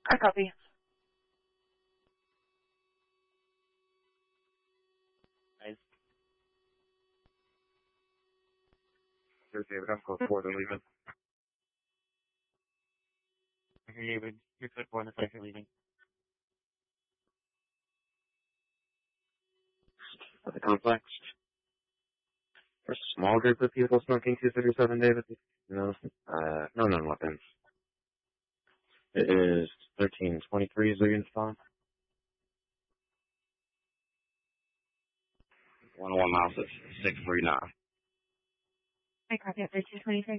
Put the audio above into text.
I copy. Guys. There's David. I'm close 4. They're leaving. Okay, David. You're code 4 on the site. You're leaving. The complex. There's a small group of people smoking 237, David. No. No known weapons. It is 1323 is the unit spawn. 101 miles at 639. I copy at 1323.